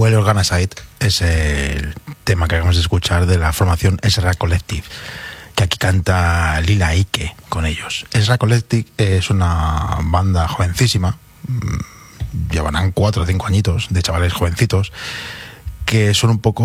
Well Organized es el tema que acabamos de escuchar de la formación Ezra Collective, que aquí canta Lila Ike con ellos. Ezra Collective es una banda jovencísima, llevarán 4 o 5 añitos de chavales jovencitos, que son un poco